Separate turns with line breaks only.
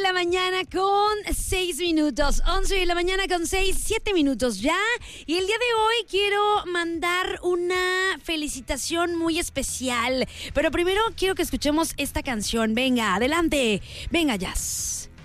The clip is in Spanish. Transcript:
la mañana con 6 minutos. 11 de la mañana con 7 minutos ya. Y el día de hoy quiero mandar una felicitación muy especial. Pero primero quiero que escuchemos esta canción. Venga, adelante. Venga, Jazz.